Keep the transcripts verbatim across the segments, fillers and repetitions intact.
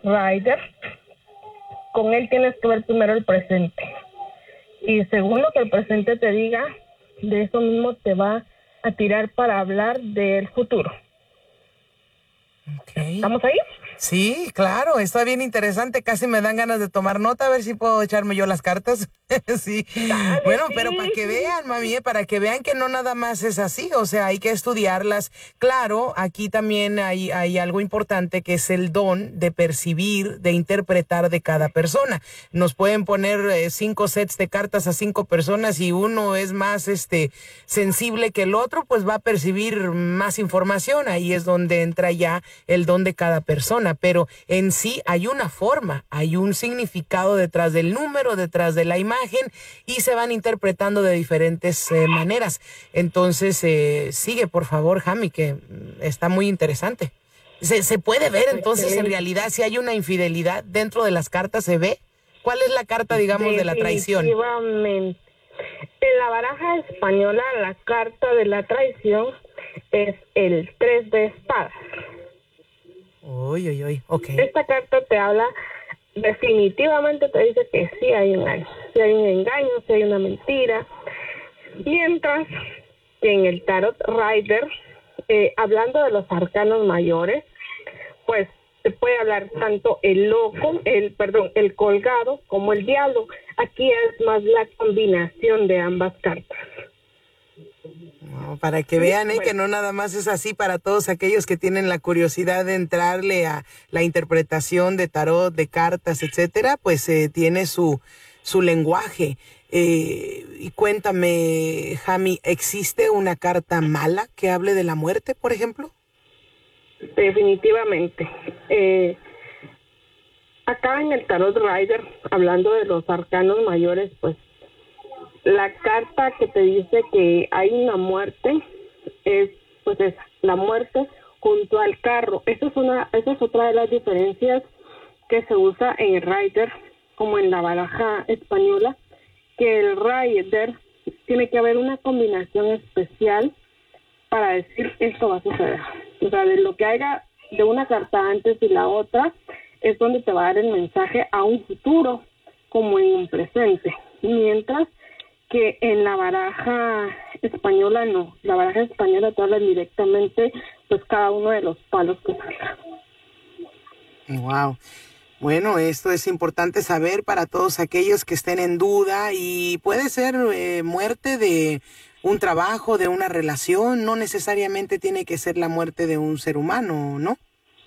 Rider, con él tienes que ver primero el presente. Y según lo que el presente te diga, de eso mismo te va a tirar para hablar del futuro. Okay. ¿Estamos ahí? Sí, claro, está bien interesante. Casi me dan ganas de tomar nota, a ver si puedo echarme yo las cartas. Sí. Dale, Bueno, sí. pero para que vean, mami, eh, para que vean que no nada más es así, o sea, hay que estudiarlas. Claro, aquí también hay, hay algo importante que es el don de percibir, de interpretar de cada persona. Nos pueden poner eh, cinco sets de cartas a cinco personas y uno es más este sensible que el otro, pues va a percibir más información. Ahí es donde entra ya el don de cada persona, pero en sí hay una forma, hay un significado detrás del número, detrás de la imagen, y se van interpretando de diferentes eh, maneras. Entonces, eh, sigue por favor, Jami, que está muy interesante. ¿Se, se puede ver entonces en realidad si hay una infidelidad dentro de las cartas? ¿Se ve? ¿Cuál es la carta, digamos, de la traición? Definitivamente. En la baraja española, la carta de la traición es el tres de espadas. Uy, uy, uy, ok. Esta carta te habla, definitivamente te dice que sí hay un engaño, sí hay un engaño, sí hay una mentira. Mientras que en el Tarot Rider, eh, hablando de los arcanos mayores, pues te puede hablar tanto el loco, el perdón, el colgado como el diablo. Aquí es más la combinación de ambas cartas. No, para que vean eh, que no nada más es así para todos aquellos que tienen la curiosidad de entrarle a la interpretación de tarot, de cartas, etcétera, pues eh, tiene su, su lenguaje. Eh, y cuéntame, Jami, ¿existe una carta mala que hable de la muerte, por ejemplo? Definitivamente. Eh, acá en el Tarot Rider, hablando de los arcanos mayores, pues la carta que te dice que hay una muerte es, pues es la muerte junto al carro. Esa es una, esa es otra de las diferencias que se usa en el Rider, como en la baraja española, que el Rider tiene que haber una combinación especial para decir esto va a suceder. O sea, de lo que haya de una carta antes y la otra es donde te va a dar el mensaje a un futuro como en un presente. Mientras que en la baraja española no, la baraja española te habla directamente pues cada uno de los palos que salga. Wow. Bueno, esto es importante saber para todos aquellos que estén en duda, y puede ser eh, muerte de un trabajo, de una relación, no necesariamente tiene que ser la muerte de un ser humano, ¿no?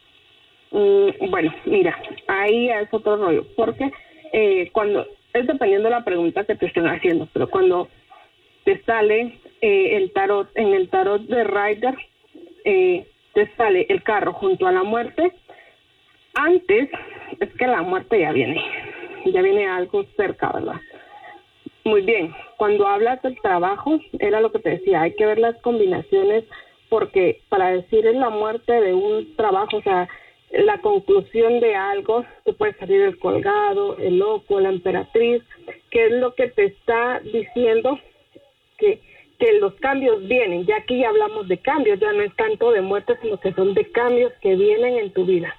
Mm, bueno, mira, ahí es otro rollo, porque eh, cuando es dependiendo de la pregunta que te estén haciendo, pero cuando te sale eh, el tarot, en el tarot de Rider, eh, te sale el carro junto a la muerte. Antes es que la muerte ya viene, ya viene algo cerca, ¿verdad? Muy bien, cuando hablas del trabajo, era lo que te decía, hay que ver las combinaciones, porque para decir es la muerte de un trabajo, o sea, la conclusión de algo, te puede salir el colgado, el loco, la emperatriz, que es lo que te está diciendo que, que los cambios vienen. Ya aquí ya hablamos de cambios, ya no es tanto de muerte, sino que son de cambios que vienen en tu vida.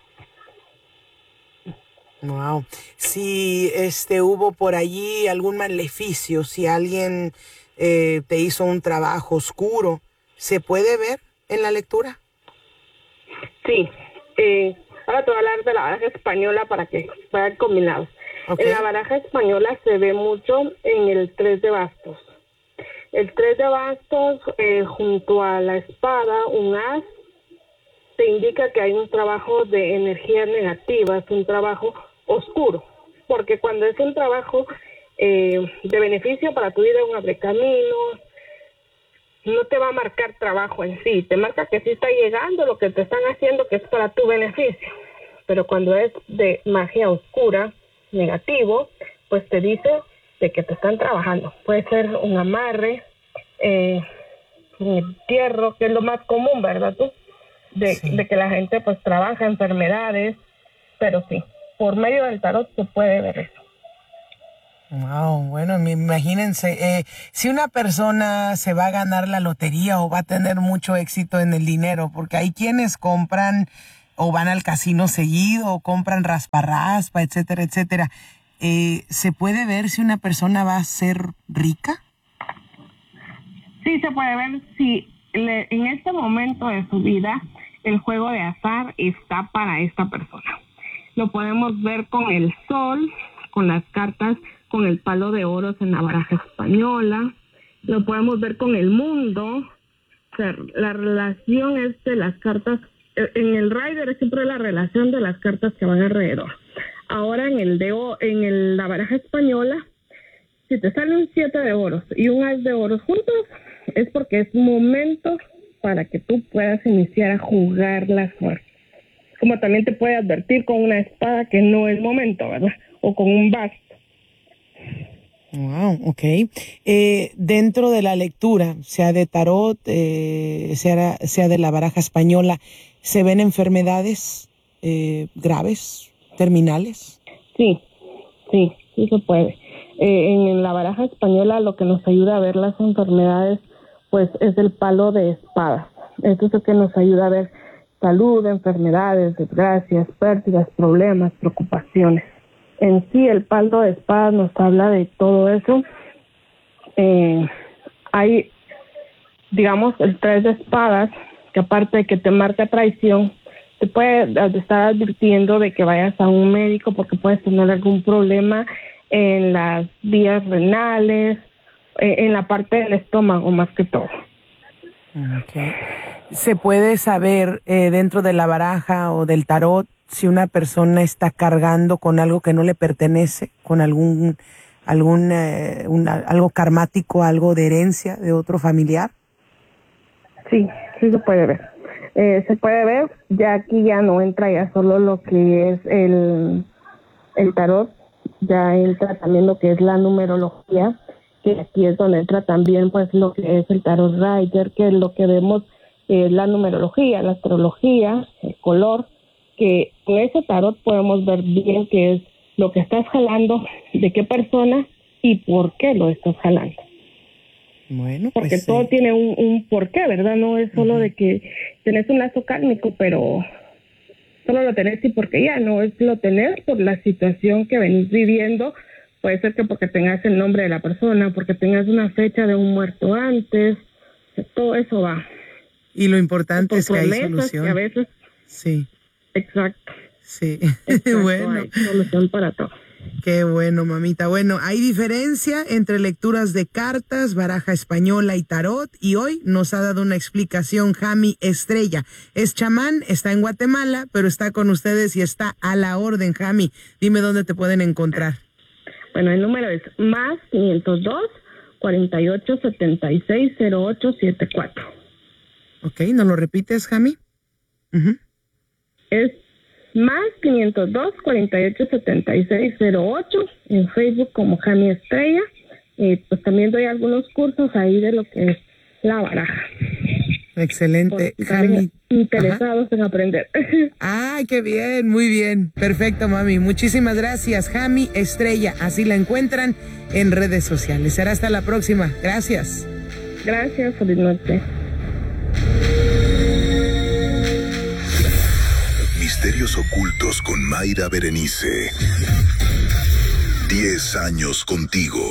Wow. Si este hubo por allí algún maleficio, si alguien eh, te hizo un trabajo oscuro, ¿se puede ver en la lectura? Sí. Eh, ahora te voy a hablar de la baraja española para que vayan combinados. Okay. En la baraja española se ve mucho en el tres de bastos. El tres de bastos eh, junto a la espada, un as, te indica que hay un trabajo de energía negativa, es un trabajo oscuro, porque cuando es un trabajo eh, de beneficio para tu vida, un abrecamino, no te va a marcar trabajo en sí, te marca que sí está llegando lo que te están haciendo, que es para tu beneficio. Pero cuando es de magia oscura, negativo, pues te dice de que te están trabajando. Puede ser un amarre, eh, un entierro, que es lo más común, ¿verdad tú? De, sí. de que la gente pues trabaja enfermedades, pero sí, por medio del tarot se puede ver eso. Wow, bueno, imagínense, eh, si una persona se va a ganar la lotería o va a tener mucho éxito en el dinero, porque hay quienes compran o van al casino seguido, o compran raspa-raspa, etcétera, etcétera. Eh, ¿Se puede ver si una persona va a ser rica? Sí, se puede ver si le, en este momento de su vida el juego de azar está para esta persona. Lo podemos ver con el sol, con las cartas, con el palo de oros en la baraja española. Lo podemos ver con el mundo. O sea, la relación es de las cartas. En el rider es siempre la relación de las cartas que van alrededor. Ahora en el de en el, la baraja española, si te sale un siete de oros y un as de oros juntos, es porque es momento para que tú puedas iniciar a jugar la suerte. Como también te puede advertir con una espada que no es momento, ¿verdad? O con un basto. Wow, ok. Eh, dentro de la lectura, sea de tarot, eh, sea, sea de la baraja española, ¿se ven enfermedades eh, graves, terminales? Sí, sí, sí se puede. Eh, en, en la baraja española lo que nos ayuda a ver las enfermedades, pues es el palo de espadas. Esto es lo que nos ayuda a ver salud, enfermedades, desgracias, pérdidas, problemas, preocupaciones. En sí, el palo de espadas nos habla de todo eso. Eh, hay, digamos, el tres de espadas, que aparte de que te marca traición, te puede estar advirtiendo de que vayas a un médico porque puedes tener algún problema en las vías renales, eh, en la parte del estómago más que todo. Okay. ¿Se puede saber eh, dentro de la baraja o del tarot si una persona está cargando con algo que no le pertenece, con algún algún eh, una, algo karmático, algo de herencia de otro familiar? Sí, sí se puede ver. Eh, se puede ver, ya aquí ya no entra ya solo lo que es el, el tarot, ya entra también lo que es la numerología, que aquí es donde entra también pues lo que es el tarot rider, que es lo que vemos, eh, la numerología, la astrología, el color, que con ese tarot podemos ver bien qué es lo que estás jalando, de qué persona y por qué lo estás jalando. Bueno, porque pues, todo eh. tiene un, un porqué, ¿verdad? No es solo uh-huh. de que tenés un lazo kármico, pero solo lo tenés y porque ya, no es lo tenés por la situación que venís viviendo. Puede ser que porque tengas el nombre de la persona, porque tengas una fecha de un muerto antes, todo eso va. Y lo importante es que hay solución. Que a veces... Sí. Exacto. Sí. Exacto, Bueno. Hay solución para todo. Qué bueno, mamita. Bueno, hay diferencia entre lecturas de cartas, baraja española y tarot, y hoy nos ha dado una explicación Jami Estrella. Es chamán, está en Guatemala, pero está con ustedes y está a la orden. Jami, dime dónde te pueden encontrar. Bueno, el número es más quinientos dos, cuarenta y ocho, setenta y seis, cero ocho siete cuatro. Ok, ¿nos lo repites, Jami? Uh-huh. Es más quinientos dos, cuarenta y ocho, setenta y seis, cero ocho, en Facebook como Jami Estrella. Eh, pues también doy algunos cursos ahí de lo que es la baraja. Excelente, si Jami. Interesados Ajá. en aprender. Ay, qué bien, muy bien. Perfecto, mami. Muchísimas gracias, Jami Estrella. Así la encuentran en redes sociales. Será hasta la próxima. Gracias. Gracias, feliz noche. Misterios ocultos con Mayra Berenice. Diez años contigo.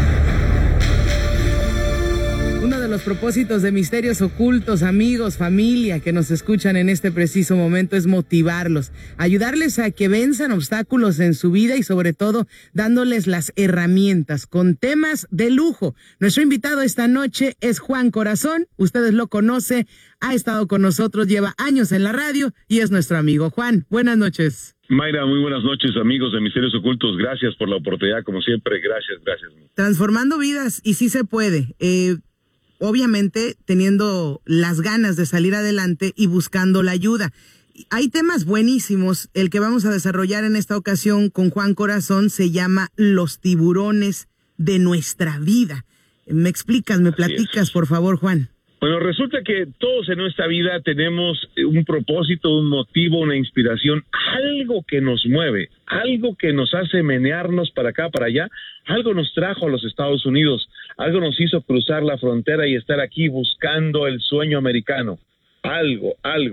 Uno de los propósitos de Misterios Ocultos, amigos, familia que nos escuchan en este preciso momento, es motivarlos, ayudarles a que venzan obstáculos en su vida y sobre todo dándoles las herramientas con temas de lujo. Nuestro invitado esta noche es Juan Corazón, ustedes lo conocen, ha estado con nosotros, lleva años en la radio y es nuestro amigo. Juan, buenas noches. Mayra, muy buenas noches, amigos de Misterios Ocultos. Gracias por la oportunidad, como siempre. Gracias, gracias. Transformando vidas, y sí se puede. Eh, obviamente, teniendo las ganas de salir adelante y buscando la ayuda. Hay temas buenísimos. El que vamos a desarrollar en esta ocasión con Juan Corazón se llama Los tiburones de nuestra vida. ¿Me explicas, me platicas, por favor, Juan? Bueno, resulta que todos en nuestra vida tenemos un propósito, un motivo, una inspiración, algo que nos mueve, algo que nos hace menearnos para acá, para allá, algo nos trajo a los Estados Unidos, algo nos hizo cruzar la frontera y estar aquí buscando el sueño americano, algo, algo.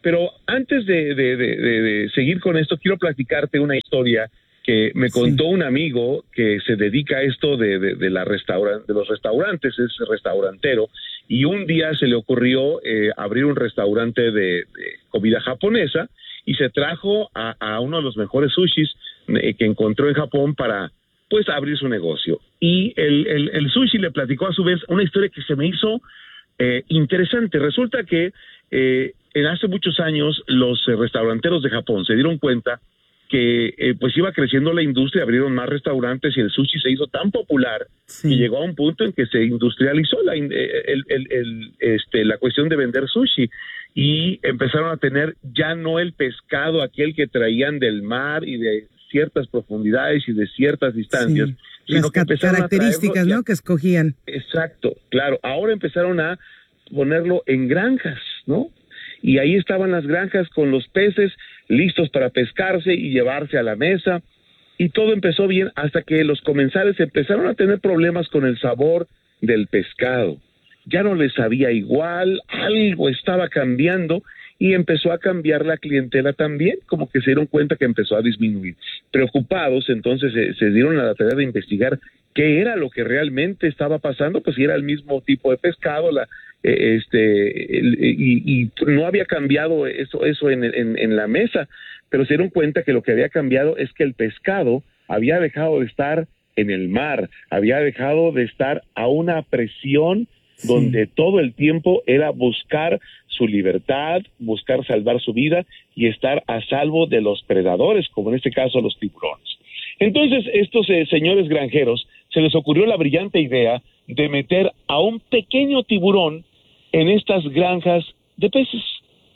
Pero antes de, de, de, de, de seguir con esto, quiero platicarte una historia que me contó sí. un amigo que se dedica a esto de, de, de, la restaura, de los restaurantes, es restaurantero, y un día se le ocurrió eh, abrir un restaurante de, de comida japonesa, y se trajo a, a uno de los mejores sushis eh, que encontró en Japón para, pues, abrir su negocio. Y el, el, el sushi le platicó a su vez una historia que se me hizo eh, interesante. Resulta que eh, en hace muchos años los eh, restauranteros de Japón se dieron cuenta que eh, pues iba creciendo la industria, abrieron más restaurantes y el sushi se hizo tan popular sí. que llegó a un punto en que se industrializó la, el, el, el, el, este, la cuestión de vender sushi y empezaron a tener ya no el pescado aquel que traían del mar y de ciertas profundidades y de ciertas distancias, sí. sino Las que empezaron características, a ¿no? Que escogían. Exacto, claro. Ahora empezaron a ponerlo en granjas, ¿no? Y ahí estaban las granjas con los peces listos para pescarse y llevarse a la mesa, y todo empezó bien hasta que los comensales empezaron a tener problemas con el sabor del pescado. Ya no les sabía igual, algo estaba cambiando, y empezó a cambiar la clientela también, como que se dieron cuenta que empezó a disminuir. Preocupados, entonces se, se dieron a la tarea de investigar qué era lo que realmente estaba pasando, pues si era el mismo tipo de pescado, la este el, y, y no había cambiado eso eso en, en, en la mesa, pero se dieron cuenta que lo que había cambiado es que el pescado había dejado de estar en el mar, había dejado de estar a una presión sí. donde todo el tiempo era buscar su libertad, buscar salvar su vida y estar a salvo de los predadores, como en este caso los tiburones. Entonces, estos eh, señores granjeros se les ocurrió la brillante idea de meter a un pequeño tiburón en estas granjas de peces.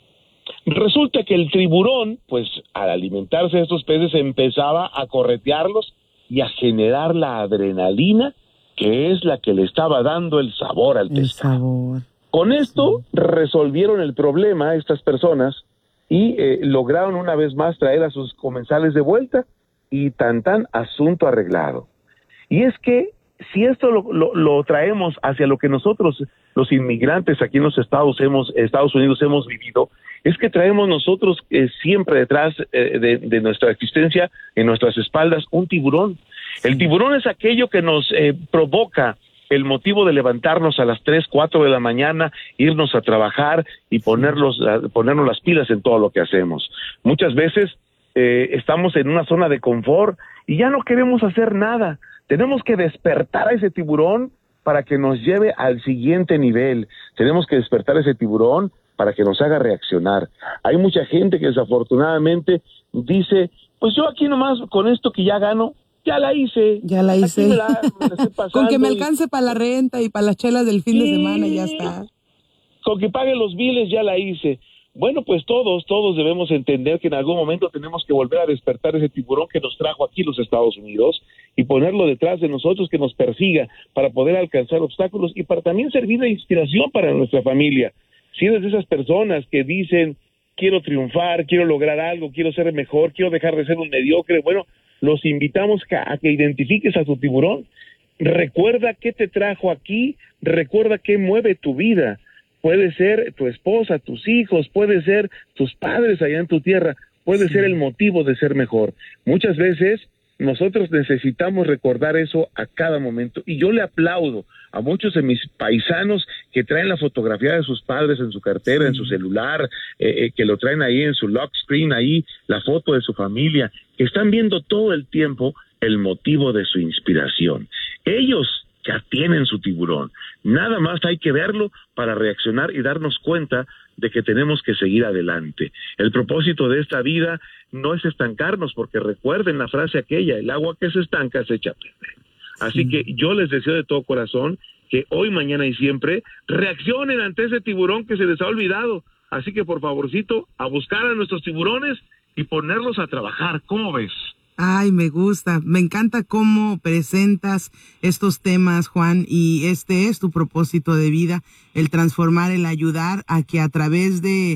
Resulta que el tiburón, pues al alimentarse de estos peces, empezaba a corretearlos y a generar la adrenalina, que es la que le estaba dando el sabor al pescado. El sabor. Con esto sí. resolvieron el problema estas personas y eh, lograron una vez más traer a sus comensales de vuelta y tan tan asunto arreglado. Y es que si esto lo, lo, lo traemos hacia lo que nosotros, los inmigrantes aquí en los Estados, hemos, Estados Unidos hemos vivido, es que traemos nosotros eh, siempre detrás eh, de, de nuestra existencia, en nuestras espaldas, un tiburón. El tiburón es aquello que nos eh, provoca el motivo de levantarnos a las tres, cuatro de la mañana, irnos a trabajar y ponerlos, ponernos las pilas en todo lo que hacemos. Muchas veces eh, estamos en una zona de confort y ya no queremos hacer nada. Tenemos que despertar a ese tiburón para que nos lleve al siguiente nivel. Tenemos que despertar a ese tiburón para que nos haga reaccionar. Hay mucha gente que desafortunadamente dice, pues yo aquí nomás con esto que ya gano, ya la hice. Ya la hice. Me la, me la con que me alcance y... para la renta y para las chelas del fin sí, de semana, ya está. Con que pague los biles, ya la hice. Bueno, pues todos, todos debemos entender que en algún momento tenemos que volver a despertar ese tiburón que nos trajo aquí los Estados Unidos y ponerlo detrás de nosotros, que nos persiga para poder alcanzar obstáculos y para también servir de inspiración para nuestra familia. Si eres de esas personas que dicen, quiero triunfar, quiero lograr algo, quiero ser mejor, quiero dejar de ser un mediocre, bueno, los invitamos a que identifiques a tu tiburón. Recuerda qué te trajo aquí, recuerda qué mueve tu vida. Puede ser tu esposa, tus hijos, puede ser tus padres allá en tu tierra, puede sí. ser el motivo de ser mejor. Muchas veces nosotros necesitamos recordar eso a cada momento, y yo le aplaudo a muchos de mis paisanos que traen la fotografía de sus padres en su cartera, sí. en su celular, eh, eh, que lo traen ahí en su lock screen, ahí la foto de su familia, que están viendo todo el tiempo el motivo de su inspiración. Ellos ya tienen su tiburón. Nada más hay que verlo para reaccionar y darnos cuenta de que tenemos que seguir adelante. El propósito de esta vida no es estancarnos, porque recuerden la frase aquella, el agua que se estanca se echa a perder. Así sí. que yo les deseo de todo corazón que hoy, mañana y siempre reaccionen ante ese tiburón que se les ha olvidado. Así que por favorcito, a buscar a nuestros tiburones y ponerlos a trabajar. ¿Cómo ves? Ay, me gusta, me encanta cómo presentas estos temas, Juan, y este es tu propósito de vida, el transformar, el ayudar a que a través de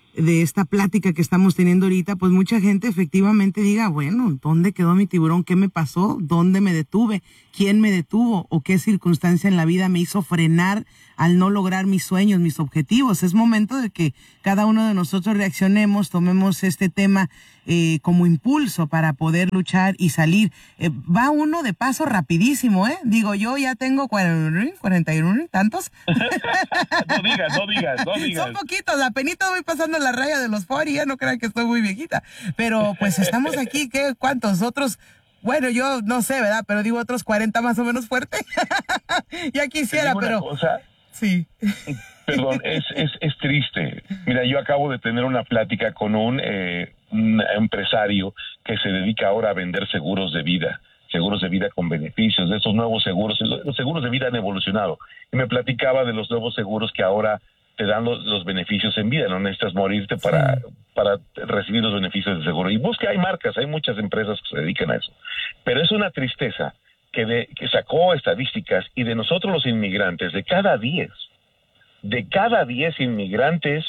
de esta plática que estamos teniendo ahorita, pues mucha gente efectivamente diga, bueno, ¿dónde quedó mi tiburón? ¿Qué me pasó? ¿Dónde me detuve? ¿Quién me detuvo? ¿O qué circunstancia en la vida me hizo frenar al no lograr mis sueños, mis objetivos? Es momento de que cada uno de nosotros reaccionemos, tomemos este tema eh, como impulso para poder luchar y salir. Eh, va uno de paso rapidísimo, ¿eh? Digo, yo ya tengo cuarenta y uno, ¿tantos? No digas, no digas, no digas. Son poquitos, apenito voy pasando la raya de los cuarenta, ya no crean que estoy muy viejita. Pero pues estamos aquí, ¿qué? ¿Cuántos? Otros... Bueno, yo no sé, ¿verdad? Pero digo otros cuarenta más o menos fuerte. Ya quisiera, pero... Cosa, sí. Perdón, es, es, es triste. Mira, yo acabo de tener una plática con un, eh, un empresario que se dedica ahora a vender seguros de vida, seguros de vida con beneficios, de esos nuevos seguros. Los seguros de vida han evolucionado. Y me platicaba de los nuevos seguros que ahora te dan los, los beneficios en vida, no necesitas morirte para, sí. para recibir los beneficios del seguro. Y busca, hay marcas, hay muchas empresas que se dedican a eso. Pero es una tristeza que, de, que sacó estadísticas y de nosotros los inmigrantes, de cada diez, de cada diez inmigrantes,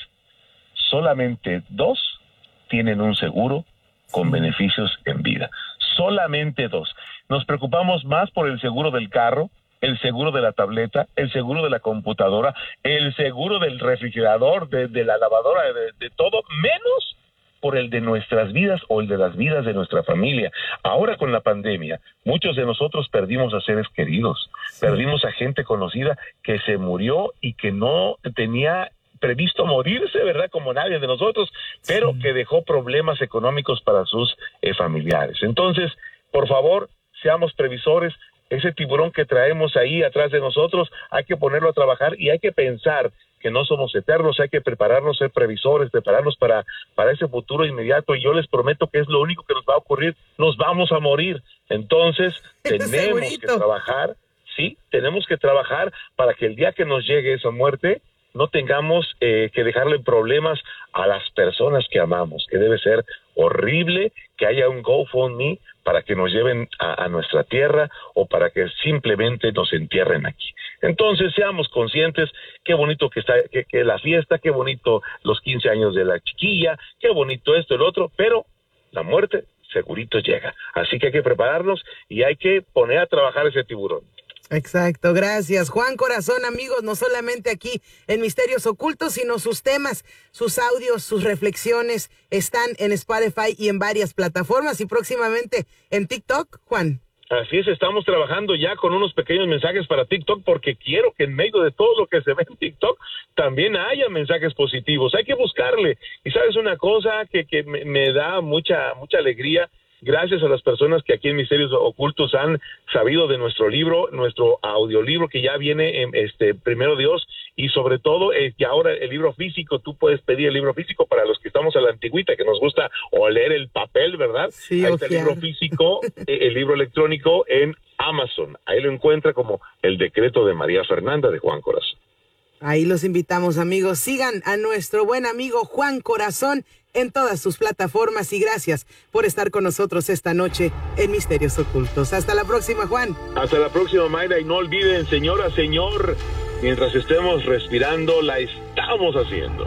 solamente dos tienen un seguro con sí. beneficios en vida. Solamente dos. Nos preocupamos más por el seguro del carro, el seguro de la tableta, el seguro de la computadora, el seguro del refrigerador, de, de la lavadora, de, de todo, menos por el de nuestras vidas o el de las vidas de nuestra familia. Ahora con la pandemia, muchos de nosotros perdimos a seres queridos, sí. perdimos a gente conocida que se murió y que no tenía previsto morirse, ¿verdad? Como nadie de nosotros, pero sí. que dejó problemas económicos para sus eh, familiares. Entonces, por favor, seamos previsores. Ese tiburón que traemos ahí atrás de nosotros, hay que ponerlo a trabajar y hay que pensar que no somos eternos, hay que prepararnos, ser previsores, prepararnos para, para ese futuro inmediato, y yo les prometo que es lo único que nos va a ocurrir, nos vamos a morir. Entonces, tenemos que trabajar, sí, tenemos que trabajar para que el día que nos llegue esa muerte, no tengamos eh, que dejarle problemas a las personas que amamos, que debe ser horrible que haya un GoFundMe para que nos lleven a, a nuestra tierra o para que simplemente nos entierren aquí. Entonces, seamos conscientes, qué bonito que está que, que la fiesta, qué bonito los quince años de la chiquilla, qué bonito esto, el otro, pero la muerte segurito llega. Así que hay que prepararnos y hay que poner a trabajar ese tiburón. Exacto, gracias. Juan Corazón, amigos, no solamente aquí en Misterios Ocultos, sino sus temas, sus audios, sus reflexiones están en Spotify y en varias plataformas y próximamente en TikTok, Juan. Así es, estamos trabajando ya con unos pequeños mensajes para TikTok porque quiero que en medio de todo lo que se ve en TikTok también haya mensajes positivos. Hay que buscarle. Y sabes una cosa que, que me, me da mucha, mucha alegría. Gracias a las personas que aquí en Misterios Ocultos han sabido de nuestro libro, nuestro audiolibro que ya viene, en este primero Dios, y sobre todo eh, que ahora el libro físico, tú puedes pedir el libro físico para los que estamos a la antigüita, que nos gusta oler el papel, ¿verdad? Sí, ahí está el libro físico, eh, el libro electrónico en Amazon. Ahí lo encuentra como El Decreto de María Fernanda de Juan Corazón. Ahí los invitamos, amigos. Sigan a nuestro buen amigo Juan Corazón en todas sus plataformas y gracias por estar con nosotros esta noche en Misterios Ocultos. Hasta la próxima, Juan. Hasta la próxima, Mayra, y no olviden, señora, señor, mientras estemos respirando, la estamos haciendo.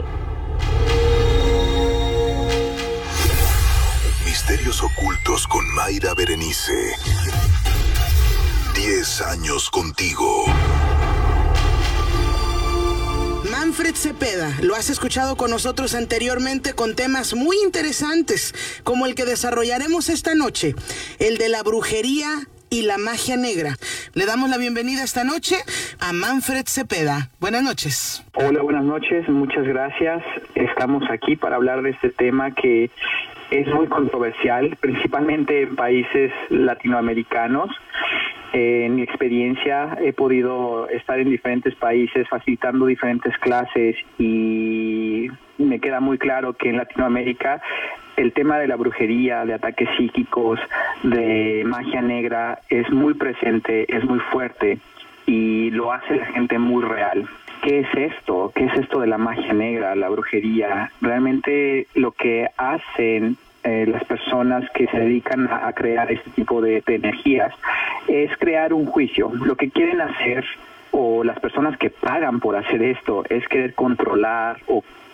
Misterios Ocultos con Mayra Berenice. Diez años contigo. Manfred Cepeda, lo has escuchado con nosotros anteriormente con temas muy interesantes, como el que desarrollaremos esta noche, el de la brujería y la magia negra. Le damos la bienvenida esta noche a Manfred Cepeda. Buenas noches. Hola, buenas noches, muchas gracias. Estamos aquí para hablar de este tema que es muy controversial, principalmente en países latinoamericanos. Eh, en mi experiencia he podido estar en diferentes países facilitando diferentes clases y me queda muy claro que en Latinoamérica el tema de la brujería, de ataques psíquicos, de magia negra es muy presente, es muy fuerte y lo hace la gente muy real. ¿Qué es esto? ¿Qué es esto de la magia negra, la brujería? Realmente lo que hacen Eh, las personas que se dedican a, a crear este tipo de, de energías es crear un juicio. Lo que quieren hacer, o las personas que pagan por hacer esto, es querer controlar o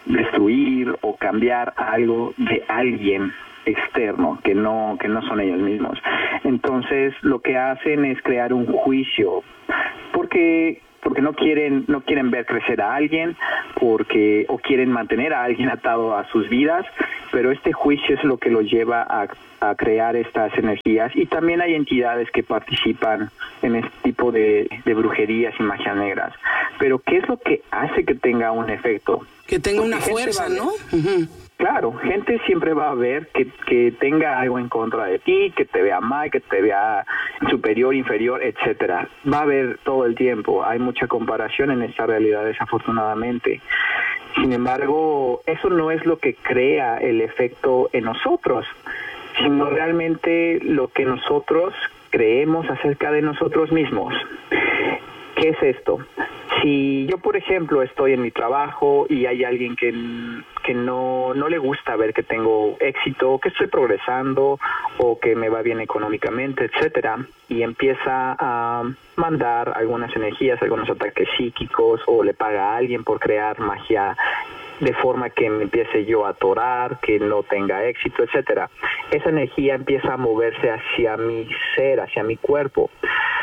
destruir o cambiar algo de alguien externo que no que no son ellos mismos. Entonces lo que hacen es crear un juicio porque porque no quieren no quieren ver crecer a alguien, porque o quieren mantener a alguien atado a sus vidas, pero este juicio es lo que los lleva a, a crear estas energías. Y también hay entidades que participan en este tipo de, de brujerías y magias negras. Pero ¿qué es lo que hace que tenga un efecto? Que tenga una fuerza, ¿no? Uh-huh. Claro, gente siempre va a ver que, que tenga algo en contra de ti, que te vea mal, que te vea superior, inferior, etcétera. Va a haber todo el tiempo. Hay mucha comparación en esta realidad, desafortunadamente. Sin embargo, eso no es lo que crea el efecto en nosotros, sino realmente lo que nosotros creemos acerca de nosotros mismos. ¿Qué es esto? Si yo, por ejemplo, estoy en mi trabajo y hay alguien que, que no, no le gusta ver que tengo éxito, que estoy progresando o que me va bien económicamente, etcétera, y empieza a mandar algunas energías, algunos ataques psíquicos, o le paga a alguien por crear magia de forma que me empiece yo a atorar, que no tenga éxito, etcétera, esa energía empieza a moverse hacia mi ser, hacia mi cuerpo.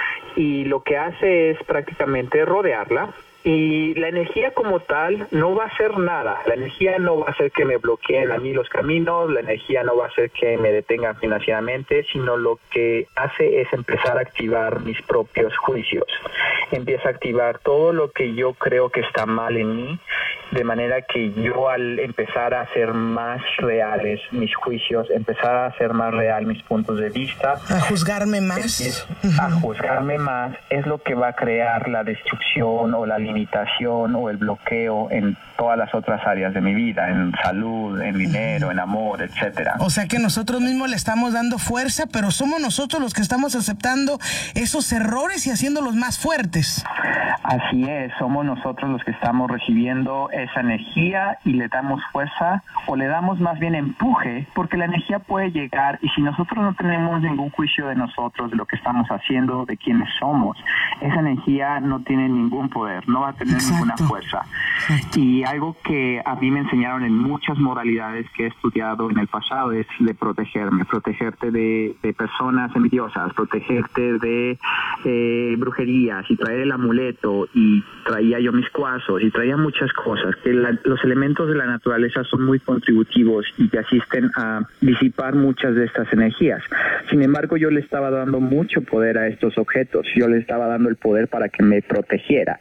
Y lo que hace es prácticamente rodearla, y la energía como tal no va a hacer nada. La energía no va a hacer que me bloqueen a mí los caminos, la energía no va a hacer que me detengan financieramente, sino lo que hace es empezar a activar mis propios juicios. Empieza a activar todo lo que yo creo que está mal en mí, de manera que yo, al empezar a hacer más reales mis juicios, empezar a hacer más real mis puntos de vista, a juzgarme más, a juzgarme más, es lo que va a crear la destrucción o la limitación o el bloqueo en todas las otras áreas de mi vida, en salud, en dinero, en amor, etcétera. O sea que nosotros mismos le estamos dando fuerza, pero somos nosotros los que estamos aceptando esos errores y haciéndolos más fuertes. Así es, somos nosotros los que estamos recibiendo esa energía y le damos fuerza, o le damos más bien empuje, porque la energía puede llegar, y si nosotros no tenemos ningún juicio de nosotros, de lo que estamos haciendo, de quiénes somos, esa energía no tiene ningún poder, no va a tener Exacto. ninguna fuerza. Exacto. Y algo que a mí me enseñaron en muchas moralidades que he estudiado en el pasado es de protegerme, protegerte de, de personas envidiosas, protegerte de eh, brujerías, y traer el amuleto, y traía yo mis cuarzos, y traía muchas cosas, que la, los elementos de la naturaleza son muy contributivos y que asisten a disipar muchas de estas energías. Sin embargo, yo le estaba dando mucho poder a estos objetos, yo le estaba dando el poder para que me protegiera.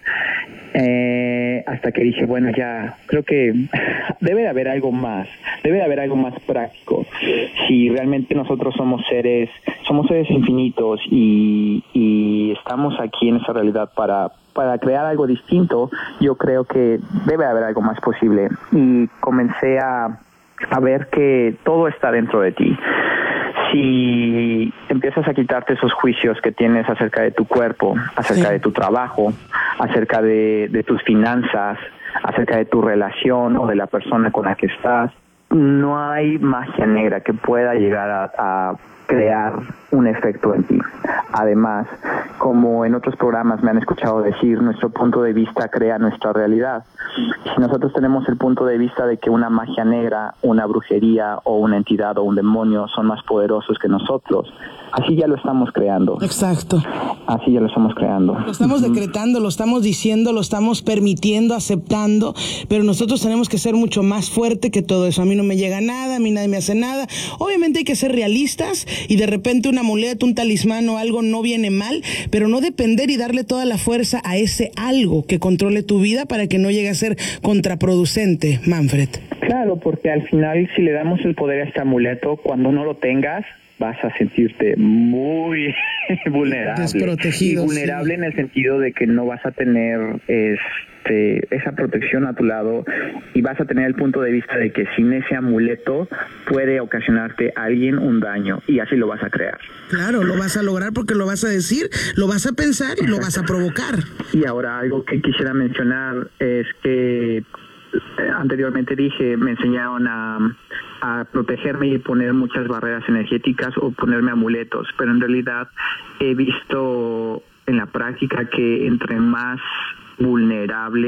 Eh, hasta que dije, bueno, ya, creo que debe de haber algo más, debe de haber algo más práctico. Si realmente nosotros somos seres, somos seres infinitos y, y estamos aquí en esta realidad para para crear algo distinto, yo creo que debe haber algo más posible. Y comencé a, a ver que todo está dentro de ti. Si empiezas a quitarte esos juicios que tienes acerca de tu cuerpo, acerca sí. de tu trabajo, acerca de, de tus finanzas, acerca de tu relación o de la persona con la que estás, no hay magia negra que pueda llegar a, a crear un efecto en ti. Además, como en otros programas me han escuchado decir, nuestro punto de vista crea nuestra realidad. Si nosotros tenemos el punto de vista de que una magia negra, una brujería o una entidad o un demonio son más poderosos que nosotros, así ya lo estamos creando. Exacto. Así ya lo estamos creando. Lo estamos uh-huh. decretando, lo estamos diciendo, lo estamos permitiendo, aceptando, pero nosotros tenemos que ser mucho más fuerte que todo eso. A mí no me llega nada, a mí nadie me hace nada. Obviamente hay que ser realistas, y de repente un amuleto, un talismán o algo no viene mal, pero no depender y darle toda la fuerza a ese algo que controle tu vida para que no llegue a ser contraproducente, Manfred. Claro, porque al final, si le damos el poder a este amuleto, cuando no lo tengas, vas a sentirte muy vulnerable. Desprotegido. Y vulnerable sí. en el sentido de que no vas a tener este, esa protección a tu lado, y vas a tener el punto de vista de que sin ese amuleto puede ocasionarte a alguien un daño, y así lo vas a crear. Claro, lo vas a lograr porque lo vas a decir, lo vas a pensar y Exacto. lo vas a provocar. Y ahora algo que quisiera mencionar es que anteriormente dije, me enseñaron a, a protegerme y poner muchas barreras energéticas o ponerme amuletos, pero en realidad he visto en la práctica que entre más vulnerable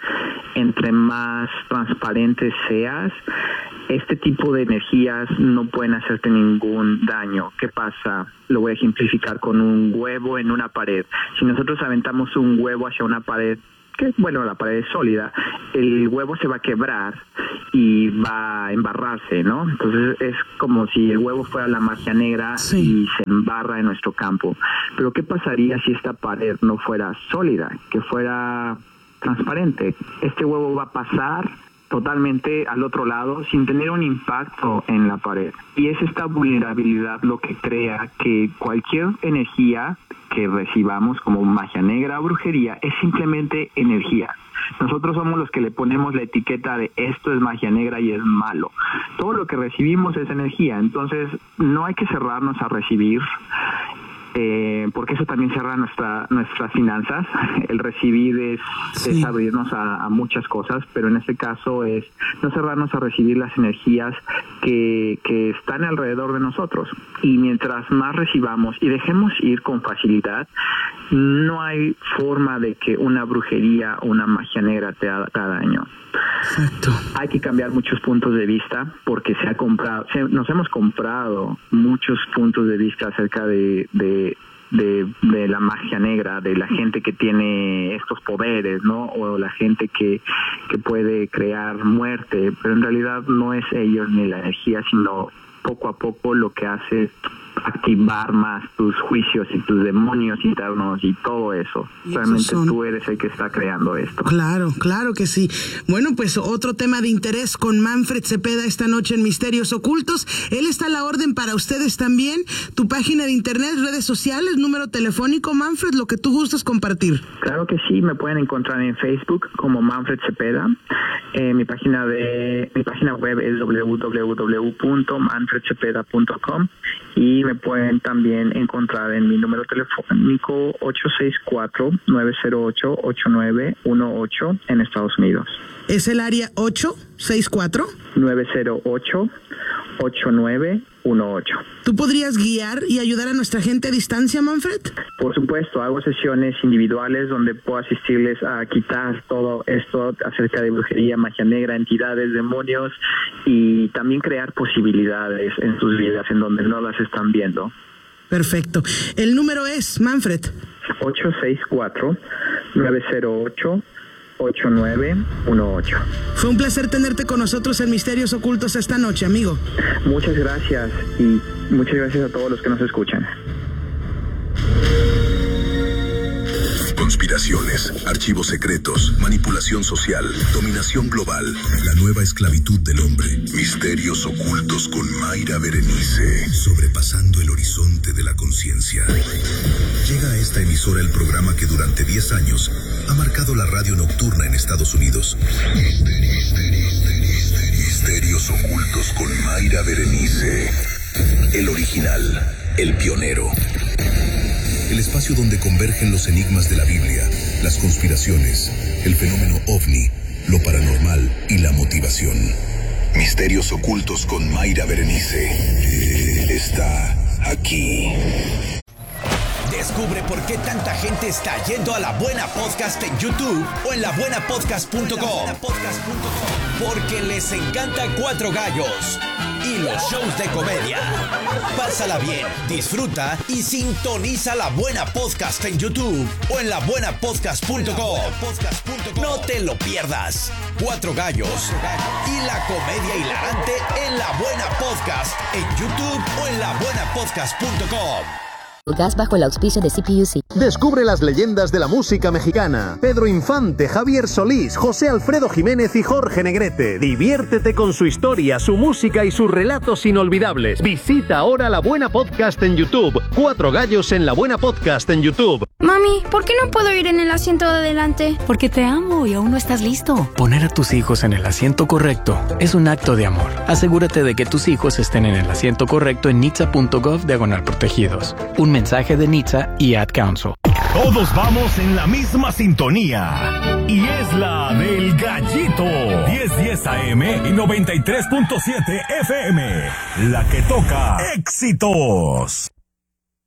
entre más transparente seas, este tipo de energías no pueden hacerte ningún daño. ¿Qué pasa? Lo voy a ejemplificar con un huevo en una pared. Si nosotros aventamos un huevo hacia una pared, que bueno, la pared es sólida, el huevo se va a quebrar y va a embarrarse, ¿no? Entonces es como si el huevo fuera la magia negra, sí, y se embarra en nuestro campo. Pero ¿qué pasaría si esta pared no fuera sólida, que fuera transparente? Este huevo va a pasar totalmente al otro lado sin tener un impacto en la pared. Y es esta vulnerabilidad lo que crea que cualquier energía que recibamos como magia negra o brujería es simplemente energía. Nosotros somos los que le ponemos la etiqueta de esto es magia negra y es malo. Todo lo que recibimos es energía, entonces no hay que cerrarnos a recibir, eh, porque eso también cierra nuestra, nuestras finanzas. El recibir es, sí. es abrirnos a, a muchas cosas, pero en este caso es no cerrarnos a recibir las energías que, que están alrededor de nosotros. Y mientras más recibamos y dejemos ir con facilidad, no hay forma de que una brujería o una magia negra te haga daño. Exacto. Hay que cambiar muchos puntos de vista porque se ha comprado, se, nos hemos comprado muchos puntos de vista acerca de, de, de, de la magia negra, de la gente que tiene estos poderes, ¿no? O la gente que, que puede crear muerte, pero en realidad no es ellos ni la energía, sino poco a poco lo que hace es activar más tus juicios y tus demonios internos y todo eso. Realmente son... tú eres el que está creando esto. Claro, claro que sí. Bueno, pues otro tema de interés con Manfred Cepeda esta noche en Misterios Ocultos. Él está a la orden para ustedes también. Tu página de internet, redes sociales, número telefónico, Manfred, lo que tú gustas compartir. Claro que sí, me pueden encontrar en Facebook como Manfred Cepeda. Eh, mi página de mi página web es doble u doble u doble u punto manfred cepeda punto com y me pueden también encontrar en mi número telefónico ocho seis cuatro, nueve cero ocho, ocho nueve uno ocho en Estados Unidos. ¿Es el área ocho seis cuatro? nueve cero ocho, ocho nueve uno ocho. ¿Tú podrías guiar y ayudar a nuestra gente a distancia, Manfred? Por supuesto, hago sesiones individuales donde puedo asistirles a quitar todo esto acerca de brujería, magia negra, entidades, demonios y también crear posibilidades en sus vidas en donde no las están viendo. Perfecto. El número es, Manfred. ocho seis cuatro, nueve cero ocho, ocho nueve uno ocho. Fue un placer tenerte con nosotros en Misterios Ocultos esta noche, amigo. Muchas gracias y muchas gracias a todos los que nos escuchan. Conspiraciones, archivos secretos, manipulación social, dominación global, la nueva esclavitud del hombre, misterios ocultos con Mayra Berenice, sobrepasando el horizonte de la conciencia. Llega a esta emisora el programa que durante diez años ha marcado la radio nocturna en Estados Unidos. Misterios ocultos con Mayra Berenice, el original, el pionero. El espacio donde convergen los enigmas de la Biblia, las conspiraciones, el fenómeno ovni, lo paranormal y la motivación. Misterios ocultos con Mayra Berenice. Está aquí. Descubre por qué tanta gente está yendo a La Buena Podcast en YouTube o en la buena podcast punto com. Porque les encanta Cuatro Gallos y los shows de comedia. Pásala bien, disfruta y sintoniza La Buena Podcast en YouTube o en la buena podcast punto com. No te lo pierdas. Cuatro Gallos y la comedia hilarante en La Buena Podcast en YouTube o en la buena podcast punto com. Gas bajo el auspicio de C P U C. Descubre las leyendas de la música mexicana. Pedro Infante, Javier Solís, José Alfredo Jiménez y Jorge Negrete. Diviértete con su historia, su música y sus relatos inolvidables. Visita ahora La Buena Podcast en YouTube. Cuatro Gallos en La Buena Podcast en YouTube. Mami, ¿por qué no puedo ir en el asiento de adelante? Porque te amo y aún no estás listo. Poner a tus hijos en el asiento correcto es un acto de amor. Asegúrate de que tus hijos estén en el asiento correcto en nitsa punto gov diagonal protegidos. Un mensaje de Nitsa y Ad Council. Todos vamos en la misma sintonía y es la del Gallito. diez diez A M y noventa y tres punto siete F M. La que toca éxitos.